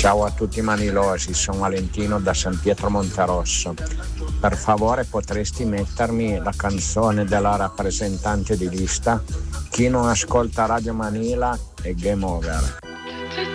Ciao a tutti manilosi, sono Valentino da San Pietro Monterosso. Per favore potresti mettermi la canzone della rappresentante di lista? Chi non ascolta Radio Manila è game over.